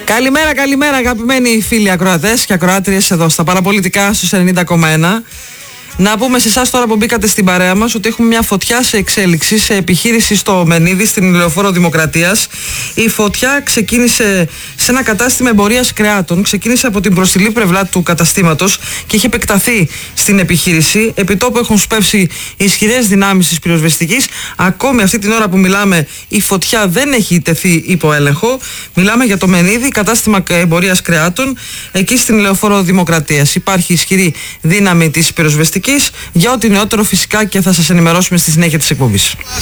Καλημέρα, καλημέρα αγαπημένοι φίλοι ακροατές και ακροάτριες εδώ στα Παραπολιτικά στους 90,1. Να πούμε σε εσάς τώρα που μπήκατε στην παρέα μας ότι έχουμε μια φωτιά σε εξέλιξη σε επιχείρηση στο Μενίδη, στην Λεωφόρο Δημοκρατίας. Η φωτιά ξεκίνησε σε ένα κατάστημα εμπορίας κρεάτων, ξεκίνησε από την μπροστιλή πλευρά του καταστήματος και έχει επεκταθεί στην επιχείρηση. Επιτόπου έχουν σπεύσει ισχυρές δυνάμεις της πυροσβεστικής. Ακόμη αυτή την ώρα που μιλάμε, η φωτιά δεν έχει τεθεί υπό έλεγχο. Μιλάμε για το Μενίδη, κατάστημα εμπορίας κρεάτων, εκεί στην Λεωφόρο Δημοκρατίας. Υπάρχει ισχυρή δύναμη της πυροσβεστικής. Για ό,τι νεότερο φυσικά και θα σας ενημερώσουμε στη συνέχεια της εκπομπής.